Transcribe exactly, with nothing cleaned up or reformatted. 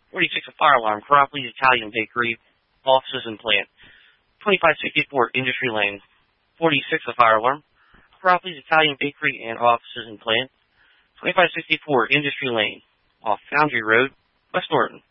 forty-six, a fire alarm, Caropolis Italian Bakery, offices and plant. twenty-five sixty-four, Industry Lane. forty-six, a fire alarm, Caropolis Italian Bakery and offices and plant. twenty-five sixty-four, Industry Lane, off Foundry Road, West Norton.